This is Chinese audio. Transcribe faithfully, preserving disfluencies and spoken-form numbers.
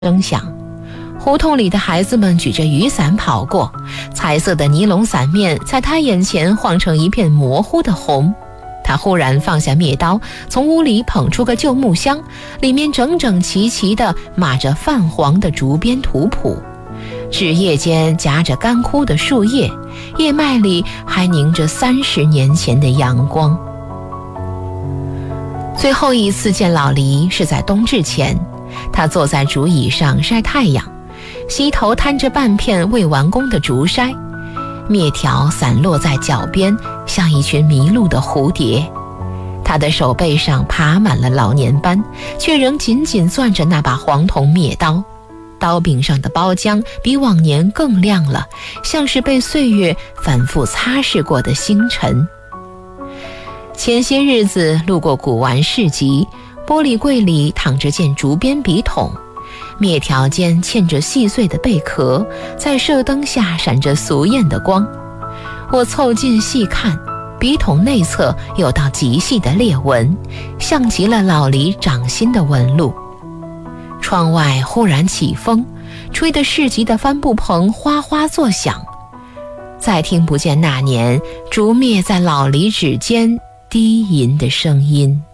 声响。胡同里的孩子们举着雨伞跑过，彩色的尼龙伞面在他眼前晃成一片模糊的红。他忽然放下灭刀，从屋里捧出个旧木箱，里面整整齐齐地码着泛黄的竹编图谱，纸叶间夹着干枯的树叶，叶脉里还凝着三十年前的阳光。最后一次见老黎是在冬至前，他坐在竹椅上晒太阳，膝头摊着半片未完工的竹筛，篾条散落在脚边，像一群迷路的蝴蝶。他的手背上爬满了老年斑，却仍紧紧攥着那把黄铜篾刀，刀柄上的包浆比往年更亮了，像是被岁月反复擦拭过的星辰。前些日子路过古玩市集，玻璃柜里躺着件竹编笔筒，篾条间嵌着细碎的贝壳，在射灯下闪着俗艳的光。我凑近细看，笔筒内侧有道极细的裂纹，像极了老黎掌心的纹路。窗外忽然起风，吹得市集的帆布棚哗哗作响，再听不见那年竹篾在老黎指尖低吟的声音。